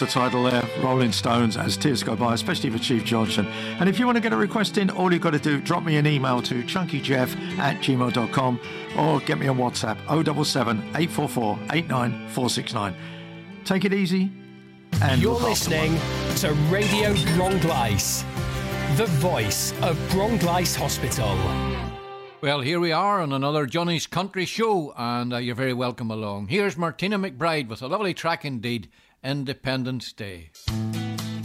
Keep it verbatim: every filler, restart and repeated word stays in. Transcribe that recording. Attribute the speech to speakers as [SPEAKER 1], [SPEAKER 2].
[SPEAKER 1] the title there, Rolling Stones, As Tears Go By, especially for Chief Johnson. And if you want to get a request in, all you've got to do, drop me an email to chunkyjeff at gmail dot com or get me on WhatsApp oh seven seven, eight four four, eight nine four six nine. Take it easy. And
[SPEAKER 2] you're listening to Radio Bronglice, the voice of Bronglice Hospital.
[SPEAKER 3] Well, here we are on another Johnny's Country Show, and uh, you're very welcome along. Here's Martina McBride with a lovely track indeed, Independence Day.